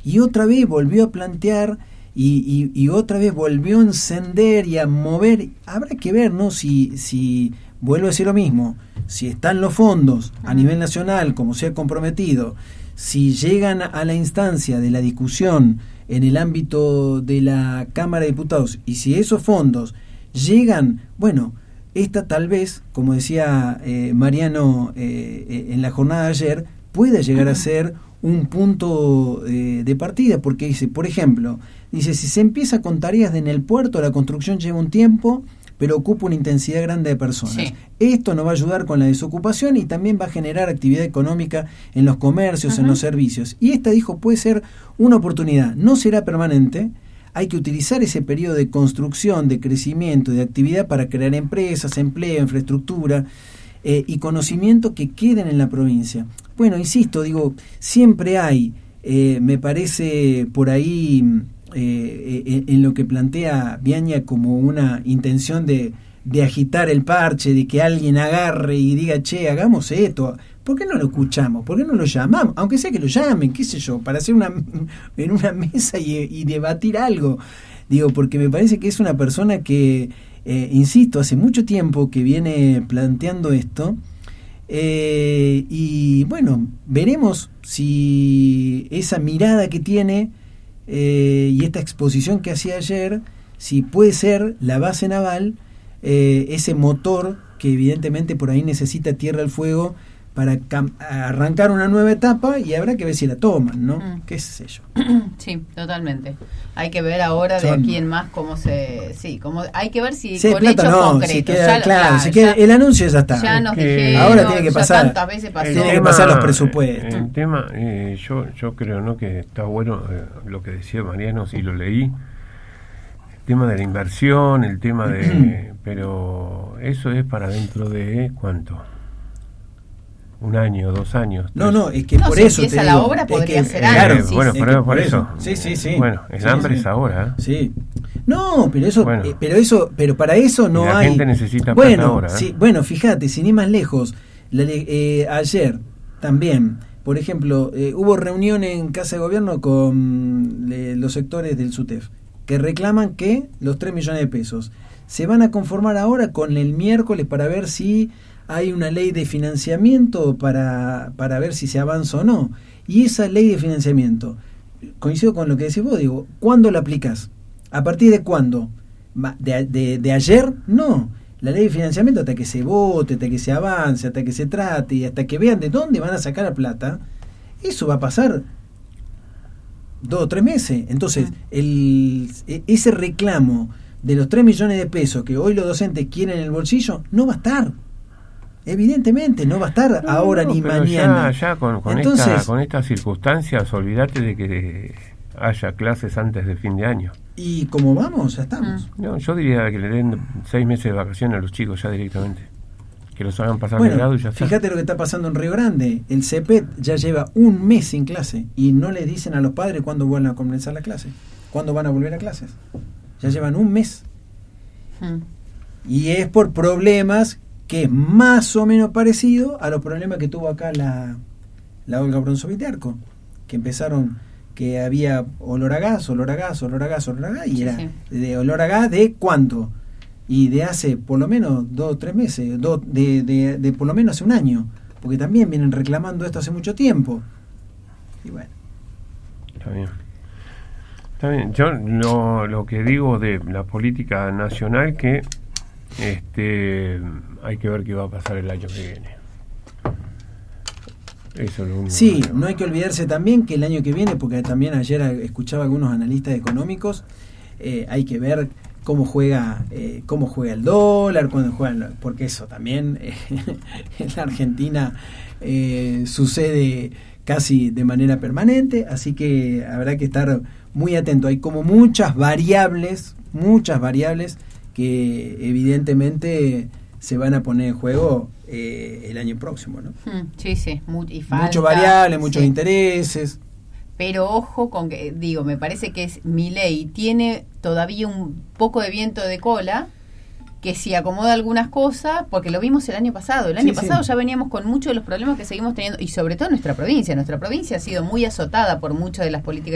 y otra vez volvió a plantear y otra vez volvió a encender y a mover. Habrá que ver, ¿no? Si vuelvo a decir lo mismo, si están los fondos a nivel nacional, como se ha comprometido, si llegan a la instancia de la discusión en el ámbito de la Cámara de Diputados, y si esos fondos llegan, bueno, esta tal vez, como decía Mariano en la jornada de ayer, pueda llegar a ser un punto de partida, porque dice, por ejemplo, dice, si se empieza con tareas en el puerto, la construcción lleva un tiempo, pero ocupa una intensidad grande de personas. Sí. Esto nos va a ayudar con la desocupación y también va a generar actividad económica en los comercios, en los servicios. Y esta, dijo, puede ser una oportunidad. No será permanente. Hay que utilizar ese periodo de construcción, de crecimiento, de actividad para crear empresas, empleo, infraestructura y conocimiento que queden en la provincia. Bueno, insisto, digo, siempre hay, me parece por ahí, en lo que plantea Viaña como una intención de agitar el parche, de que alguien agarre y diga, che, hagamos esto. ¿Por qué no lo escuchamos? ¿Por qué no lo llamamos? Aunque sea que lo llamen, qué sé yo, para hacer en una mesa y debatir algo. Digo, porque me parece que es una persona que, insisto, hace mucho tiempo que viene planteando esto. Y bueno, veremos si esa mirada que tiene y esta exposición que hacía ayer, si puede ser la base naval, ese motor que evidentemente por ahí necesita tierra al fuego para arrancar una nueva etapa, y habrá que ver si la toman, ¿no? ¿Qué sé yo? Sí, totalmente. Hay que ver ahora de aquí en más cómo se... Sí, como hay que ver si con hechos concretos. Si queda, claro, si queda, el anuncio ya está. Ya nos dijeron, ahora tiene que pasar. Tantas veces pasó. Tiene que pasar los presupuestos. El tema, yo creo, ¿no?, que está bueno lo que decía Mariano, si lo leí. El tema de la inversión, el tema de... pero eso es para dentro de... ¿cuánto? 1 año, 2 años. No, es que por si eso empieza te la digo, obra podría ser claro, antes. Bueno, pero por eso. Sí. Bueno, el hambre es ahora. Sí. No, pero eso, bueno, pero para eso no la hay. La gente necesita plata ahora. Sí, bueno, fíjate, sin ir más lejos, ayer también, por ejemplo, hubo reunión en Casa de Gobierno con los sectores del SUTEF que reclaman que los 3 millones de pesos se van a conformar ahora con el miércoles para ver si hay una ley de financiamiento para ver si se avanza o no. Y esa ley de financiamiento, coincido con lo que decís vos, digo, ¿cuándo la aplicás? ¿A partir de cuándo? ¿De ayer? No. La ley de financiamiento, hasta que se vote, hasta que se avance, hasta que se trate y hasta que vean de dónde van a sacar la plata, eso va a pasar 2 o 3 meses. Entonces, ese reclamo de los 3 millones de pesos que hoy los docentes quieren en el bolsillo, no va a estar. Evidentemente, no va a estar ahora ni mañana. Ya con estas circunstancias, olvídate de que haya clases antes del fin de año. ¿Y cómo vamos? Ya estamos. No, yo diría que le den 6 meses de vacaciones a los chicos ya directamente. Que los hagan pasar de grado y ya está. Fíjate lo que está pasando en Río Grande. El CEPET ya lleva 1 mes sin clase y no le dicen a los padres cuándo van a comenzar la clase, cuándo van a volver a clases. Ya llevan 1 mes. Y es por problemas que es más o menos parecido a los problemas que tuvo acá la Olga Bronzovich de Arco, que empezaron, que había olor a gas, y era de olor a gas de ¿cuánto? Y de hace por lo menos 2 o 3 meses, de por lo menos hace 1 año, porque también vienen reclamando esto hace mucho tiempo. Y bueno. Está bien. Yo lo que digo de la política nacional, que hay que ver qué va a pasar el año que viene. Eso es lo único. Sí, no hay que olvidarse también que el año que viene, porque también ayer escuchaba a algunos analistas económicos, hay que ver cómo juega el dólar, cuando juegan, porque eso también en la Argentina sucede casi de manera permanente, así que habrá que estar muy atento. Hay como muchas variables que evidentemente se van a poner en juego el año próximo, ¿no? Sí, muchos variables, muchos intereses. Pero ojo con que, me parece que Milei tiene todavía un poco de viento de cola, que si acomoda algunas cosas, porque lo vimos el año pasado. El año pasado ya veníamos con muchos de los problemas que seguimos teniendo, y sobre todo nuestra provincia. Nuestra provincia ha sido muy azotada por muchas de las políticas